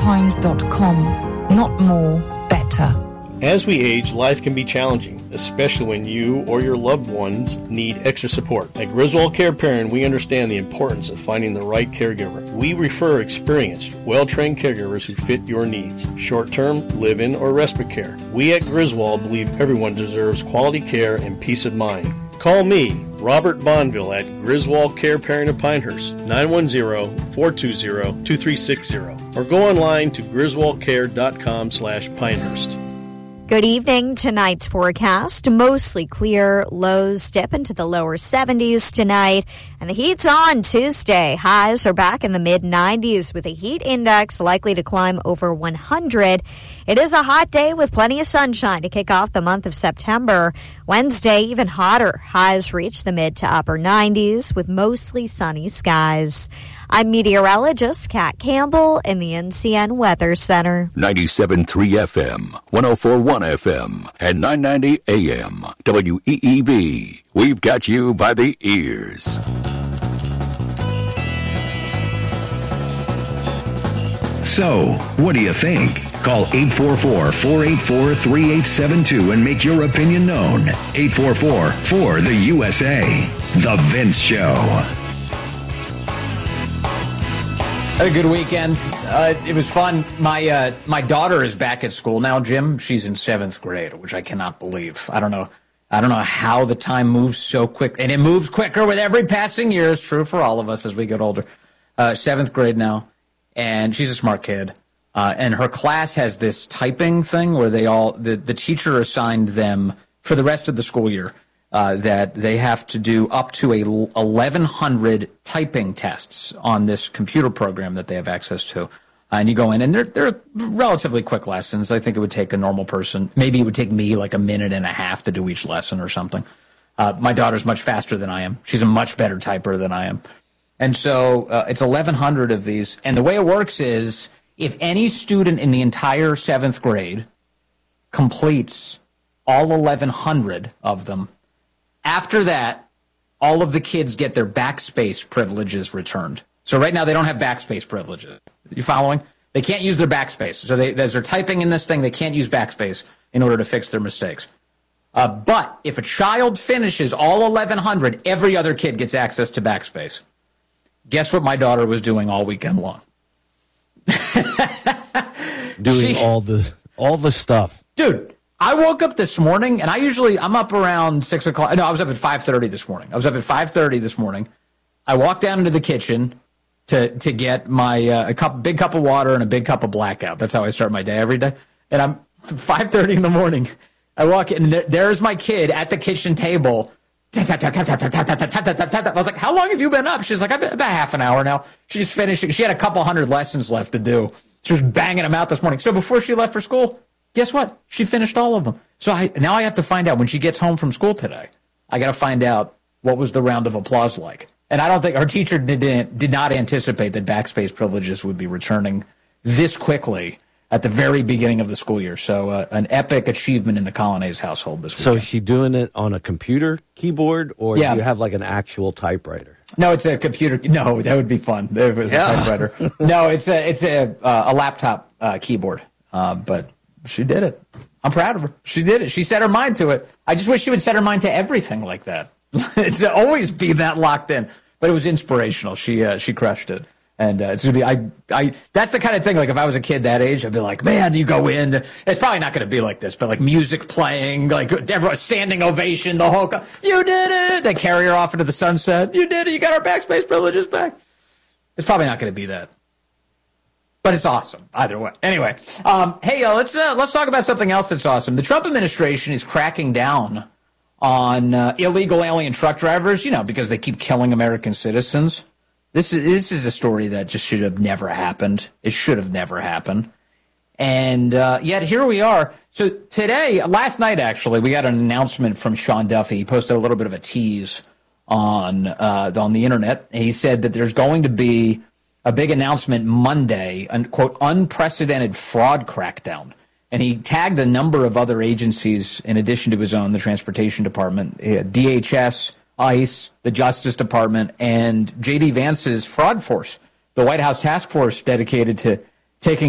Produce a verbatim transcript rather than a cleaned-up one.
pines dot com. Not more, better. As we age, life can be challenging, especially when you or your loved ones need extra support. At Griswold Care Parent, we understand the importance of finding the right caregiver. We refer experienced, well-trained caregivers who fit your needs, short-term, live-in, or respite care. We at Griswold believe everyone deserves quality care and peace of mind. Call me, Robert Bonville, at Griswold Care Parent of Pinehurst, nine one zero, four two zero, two three six zero, or go online to griswold care dot com slash Pinehurst. Good evening. Tonight's forecast, mostly clear. Lows dip into the lower seventies tonight. And the heat's on Tuesday. Highs are back in the mid nineties with a heat index likely to climb over one hundred. It is a hot day with plenty of sunshine to kick off the month of September. Wednesday, even hotter. Highs reach the mid to upper nineties with mostly sunny skies. I'm meteorologist Kat Campbell in the N C N Weather Center. ninety-seven point three F M, one oh four point one F M, and nine ninety A M. W E E B. We've got you by the ears. So, what do you think? Call eight four four, four eight four, three eight seven two and make your opinion known. eight four four, four the U S A. The Vince Show. Had a good weekend. Uh, it was fun. My uh, my daughter is back at school now, Jim. She's in seventh grade, which I cannot believe. I don't know. I don't know how the time moves so quick, and it moves quicker with every passing year. It's true for all of us as we get older. Uh, seventh grade now, and she's a smart kid. Uh, and her class has this typing thing where they all the, the teacher assigned them for the rest of the school year. Uh, that they have to do up to a eleven hundred typing tests on this computer program that they have access to. Uh, and you go in, and they're, they're relatively quick lessons. I think it would take a normal person. Maybe it would take me like a minute and a half to do each lesson or something. Uh, my daughter's much faster than I am. She's a much better typer than I am. And so uh, it's eleven hundred of these. And the way it works is if any student in the entire seventh grade completes all eleven hundred of them, after that, all of the kids get their backspace privileges returned. So right now they don't have backspace privileges. You following? They can't use their backspace. So they, as they're typing in this thing, they can't use backspace in order to fix their mistakes. Uh, but if a child finishes all eleven hundred, every other kid gets access to backspace. Guess what my daughter was doing all weekend long? doing she, all the all the stuff. Dude. I woke up this morning, and I usually, I'm up around six o'clock. No, I was up at five thirty this morning. I was up at five thirty this morning. I walked down into the kitchen to to get my uh, a cup, big cup of water and a big cup of Blackout. That's how I start my day every day. And I'm five thirty in the morning. I walk in, and there, there's my kid at the kitchen table. I was like, how long have you been up? She's like, I've been about half an hour now. She's finishing. She had a couple hundred lessons left to do. She was banging them out this morning. So before she left for school, guess what? She finished all of them. So I, now I have to find out when she gets home from school today. I got to find out what was the round of applause like. And I don't think our teacher did, did not anticipate that backspace privileges would be returning this quickly at the very beginning of the school year. So uh, an epic achievement in the Colonnese household this week. So is she doing it on a computer keyboard, or yeah. do you have like an actual typewriter? No, it's a computer. No, that would be fun if it was yeah. a typewriter. No, it's a it's a uh, a laptop uh, keyboard. Uh, but she did it. I'm proud of her. She did it. She set her mind to it. I just wish she would set her mind to everything like that. To always be that locked in. But it was inspirational. She uh, she crushed it. And uh, it's gonna be I I that's the kind of thing, like if I was a kid that age, I'd be like, man, you go in. It's probably not gonna be like this, but like music playing, like everyone standing ovation, the whole co- you did it. They carry her off into the sunset. You did it. You got our backspace privileges back. It's probably not gonna be that. But it's awesome either way. Anyway, um, hey, uh, let's uh, let's talk about something else that's awesome. The Trump administration is cracking down on uh, illegal alien truck drivers, you know, because they keep killing American citizens. This is this is a story that just should have never happened. It should have never happened. And uh, yet here we are. So today, last night actually, we got an announcement from Sean Duffy. He posted a little bit of a tease on uh, on the internet. And he said that there's going to be a big announcement Monday, an quote, unprecedented fraud crackdown. And he tagged a number of other agencies in addition to his own, the Transportation Department, D H S, ICE, the Justice Department, and J D Vance's fraud force, the White House task force dedicated to taking